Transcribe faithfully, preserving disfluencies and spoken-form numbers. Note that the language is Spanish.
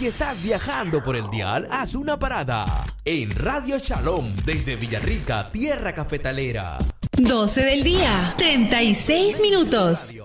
Si estás viajando por el dial, haz una parada en Radio Shalom desde Villarrica, tierra cafetalera. doce del día, treinta y seis minutos.